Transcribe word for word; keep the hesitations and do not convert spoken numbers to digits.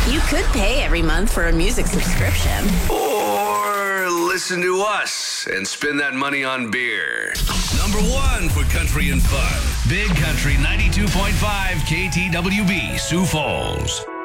You could pay every month for a music subscription. Or listen to us and spend that money on beer. Number one for country and fun. Big Country ninety-two point five K T W B, Sioux Falls.